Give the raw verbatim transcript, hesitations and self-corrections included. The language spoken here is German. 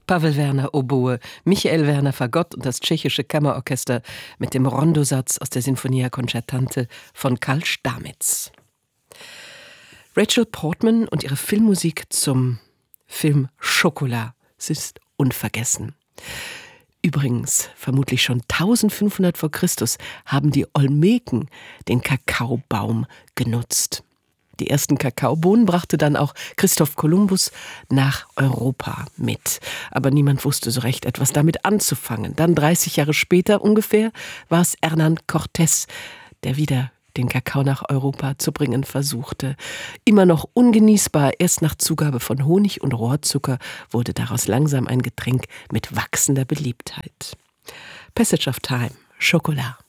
Pavel Werner Oboe, Michael Werner Fagott und das tschechische Kammerorchester mit dem Rondosatz aus der Sinfonia Concertante von Karl Stamitz. Rachel Portman und ihre Filmmusik zum Film Chocolat. Sie ist unvergessen. Übrigens, vermutlich schon eintausendfünfhundert vor Christus haben die Olmeken den Kakaobaum genutzt. Die ersten Kakaobohnen brachte dann auch Christoph Kolumbus nach Europa mit. Aber niemand wusste so recht etwas damit anzufangen. Dann dreißig Jahre später ungefähr war es Hernán Cortés, der wieder den Kakao nach Europa zu bringen versuchte. Immer noch ungenießbar, erst nach Zugabe von Honig und Rohrzucker wurde daraus langsam ein Getränk mit wachsender Beliebtheit. Passage of Time, Chocolat.